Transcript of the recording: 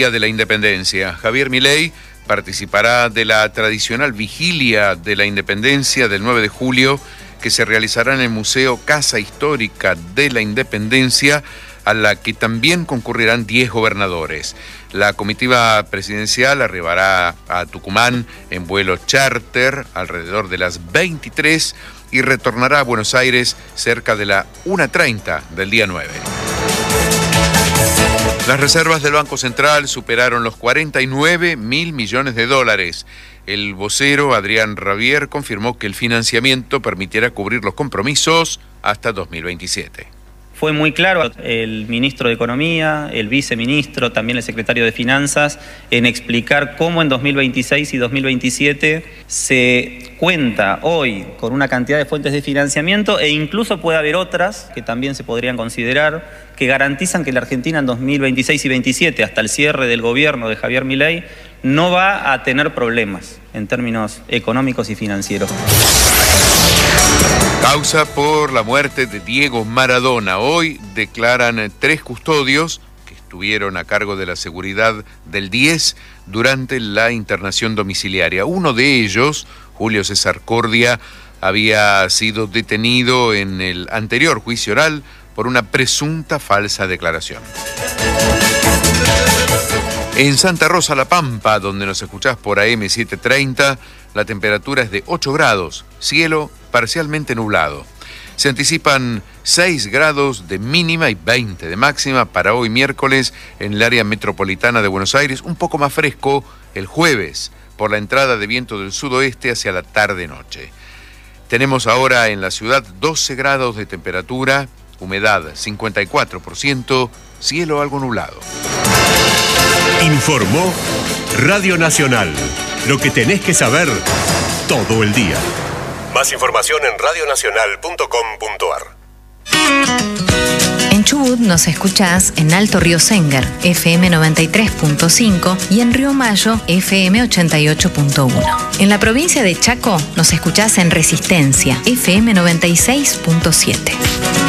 de la Independencia. Javier Milei participará de la tradicional vigilia de la Independencia del 9 de julio que se realizará en el Museo Casa Histórica de la Independencia, a la que también concurrirán 10 gobernadores. La comitiva presidencial arribará a Tucumán en vuelo charter alrededor de las 23 y retornará a Buenos Aires cerca de la 1:30 del día 9. Las reservas del Banco Central superaron los 49.000 millones de dólares. El vocero Adrián Rabier confirmó que el financiamiento permitirá cubrir los compromisos hasta 2027. Fue muy claro el ministro de Economía, el viceministro, también el secretario de Finanzas, en explicar cómo en 2026 y 2027 se cuenta hoy con una cantidad de fuentes de financiamiento e incluso puede haber otras que también se podrían considerar que garantizan que la Argentina en 2026 y 2027, hasta el cierre del gobierno de Javier Milei, no va a tener problemas en términos económicos y financieros. Causa por la muerte de Diego Maradona. Hoy declaran 3 custodios que estuvieron a cargo de la seguridad del 10 durante la internación domiciliaria. Uno de ellos, Julio César Cordia, había sido detenido en el anterior juicio oral por una presunta falsa declaración. En Santa Rosa, La Pampa, donde nos escuchás por AM 730, la temperatura es de 8 grados, cielo parcialmente nublado. Se anticipan 6 grados de mínima y 20 de máxima para hoy miércoles en el área metropolitana de Buenos Aires, un poco más fresco el jueves por la entrada de viento del sudoeste hacia la tarde-noche. Tenemos ahora en la ciudad 12 grados de temperatura, humedad 54%, cielo algo nublado. Informó Radio Nacional. Lo que tenés que saber todo el día. Más información en radionacional.com.ar. En Chubut nos escuchás en Alto Río Sénger, FM 93.5 y en Río Mayo, FM 88.1. En la provincia de Chaco nos escuchás en Resistencia, FM 96.7.